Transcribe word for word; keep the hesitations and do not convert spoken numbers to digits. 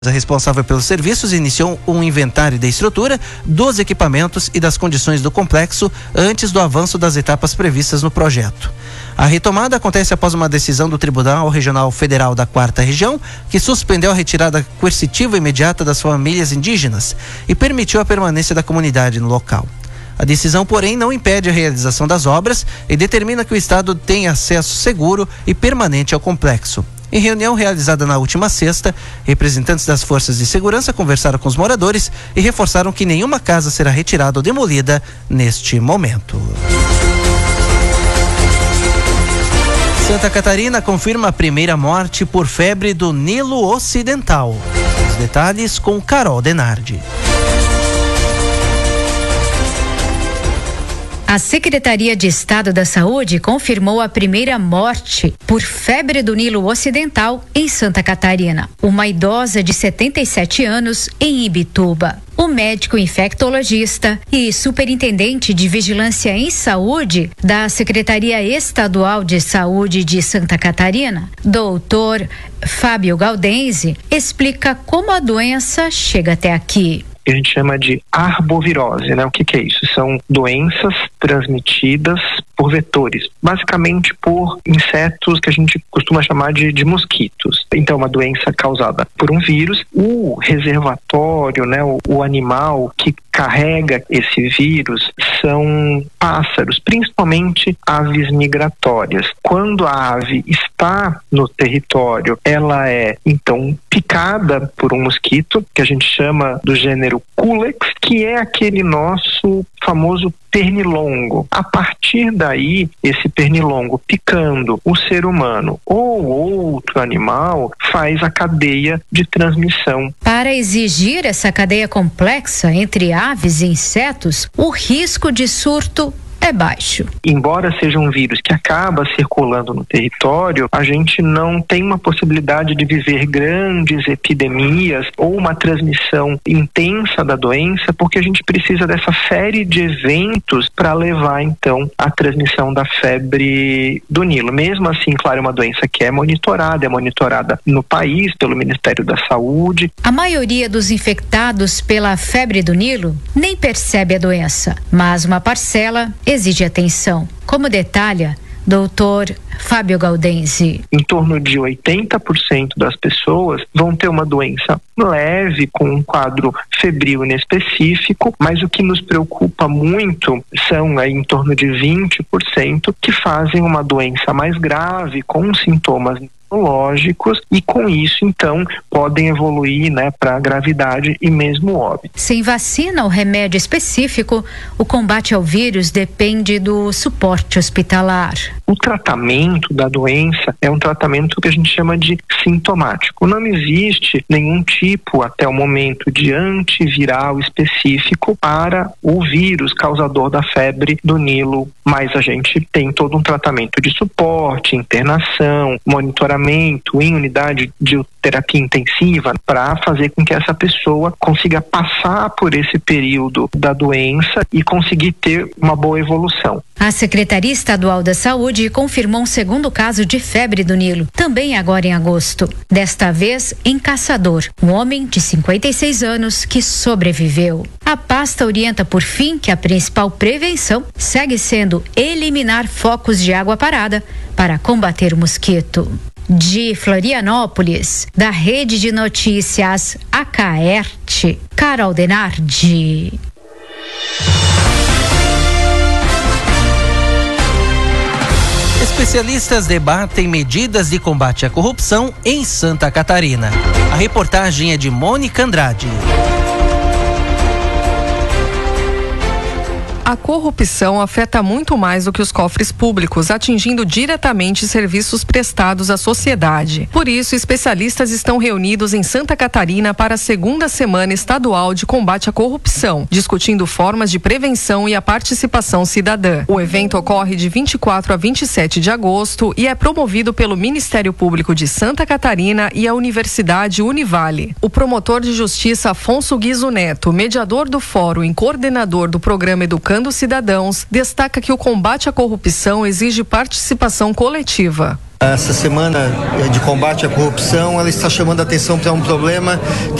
A responsável pelos serviços iniciou um inventário da estrutura, dos equipamentos e das condições do complexo antes do avanço das etapas previstas no projeto. A retomada acontece após uma decisão do Tribunal Regional Federal da Quarta Região, que suspendeu a retirada coercitiva imediata das famílias indígenas e permitiu a permanência da comunidade no local. A decisão, porém, não impede a realização das obras e determina que o Estado tenha acesso seguro e permanente ao complexo. Em reunião realizada na última sexta, representantes das forças de segurança conversaram com os moradores e reforçaram que nenhuma casa será retirada ou demolida neste momento. Santa Catarina confirma a primeira morte por febre do Nilo Ocidental. Os detalhes com Carol Denardi. A Secretaria de Estado da Saúde confirmou a primeira morte por febre do Nilo Ocidental em Santa Catarina. Uma idosa de setenta e sete anos em Imbituba. O médico infectologista e superintendente de Vigilância em Saúde da Secretaria Estadual de Saúde de Santa Catarina, doutor Fábio Gaudenzi, explica como a doença chega até aqui. A gente chama de arbovirose, né? O que que é isso? São doenças transmitidas por vetores, basicamente por insetos que a gente costuma chamar de, de mosquitos. Então, uma doença causada por um vírus. O reservatório, né? O, o animal que carrega esse vírus são pássaros, principalmente aves migratórias. Quando a ave está no território, ela é, então, picada por um mosquito, que a gente chama do gênero Culex, que é aquele nosso famoso pernilongo. A partir daí, esse pernilongo picando o ser humano ou outro animal faz a cadeia de transmissão. Para exigir essa cadeia complexa entre aves e insetos, o risco de surto é baixo. Embora seja um vírus que acaba circulando no território, a gente não tem uma possibilidade de viver grandes epidemias ou uma transmissão intensa da doença, porque a gente precisa dessa série de eventos para levar, então, a transmissão da febre do Nilo. Mesmo assim, claro, é uma doença que é monitorada, é monitorada no país pelo Ministério da Saúde. A maioria dos infectados pela febre do Nilo nem percebe a doença, mas uma parcela exige atenção, como detalha doutor Fábio Gaudenzi. Em torno de oitenta por cento das pessoas vão ter uma doença leve, com um quadro febril inespecífico, mas o que nos preocupa muito são aí em torno de vinte por cento que fazem uma doença mais grave, com sintomas lógicos, e com isso então podem evoluir, né, para gravidade e mesmo óbito. Sem vacina ou remédio específico, o combate ao vírus depende do suporte hospitalar. O tratamento da doença é um tratamento que a gente chama de sintomático. Não existe nenhum tipo, até o momento, de antiviral específico para o vírus causador da febre do Nilo, mas a gente tem todo um tratamento de suporte, internação, monitoramento em unidade de terapia intensiva para fazer com que essa pessoa consiga passar por esse período da doença e conseguir ter uma boa evolução. A Secretaria Estadual da Saúde confirmou um segundo caso de febre do Nilo, também agora em agosto. Desta vez em Caçador, um homem de cinquenta e seis anos que sobreviveu. A pasta orienta, por fim, que a principal prevenção segue sendo eliminar focos de água parada para combater o mosquito. De Florianópolis, da Rede de Notícias Acaerte, Carol Denardi. Especialistas debatem medidas de combate à corrupção em Santa Catarina. A reportagem é de Mônica Andrade. A corrupção afeta muito mais do que os cofres públicos, atingindo diretamente serviços prestados à sociedade. Por isso, especialistas estão reunidos em Santa Catarina para a segunda semana estadual de combate à corrupção, discutindo formas de prevenção e a participação cidadã. O evento ocorre de vinte e quatro a vinte e sete de agosto e é promovido pelo Ministério Público de Santa Catarina e a Universidade Univale. O promotor de justiça Afonso Guizo Neto, mediador do fórum e coordenador do programa Educando Cidadãos, destaca que o combate à corrupção exige participação coletiva. Essa semana de combate à corrupção, ela está chamando a atenção para um problema